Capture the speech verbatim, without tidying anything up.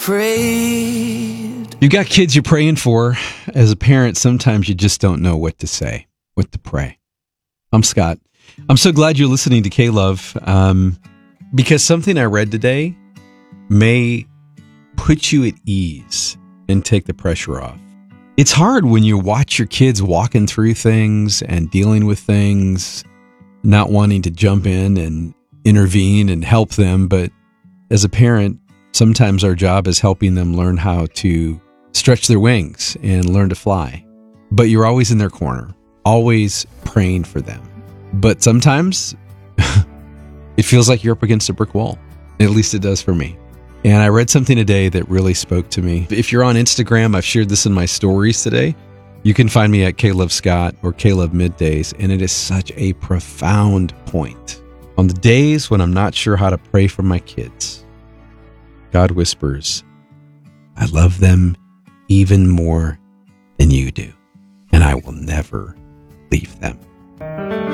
Prayed. You got kids you're praying for. As a parent, sometimes you just don't know what to say, what to pray. I'm Scott. I'm so glad you're listening to K-Love, um, because something I read today may put you at ease and take the pressure off. It's hard when you watch your kids walking through things and dealing with things, not wanting to jump in and intervene and help them. But as a parent, sometimes our job is helping them learn how to stretch their wings and learn to fly. But you're always in their corner, always praying for them. But sometimes it feels like you're up against a brick wall. At least it does for me. And I read something today that really spoke to me. If you're on Instagram, I've shared this in my stories today. You can find me at K-Love Scott or K-Love Middays, and it is such a profound point. On the days when I'm not sure how to pray for my kids, God whispers, I love them even more than you do, and I will never leave them.